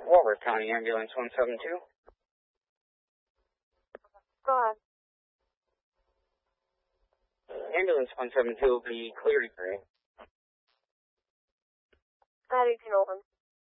Walworth County Ambulance 172. Go ahead. Ambulance 172 will be cleared for you. I had 18 open.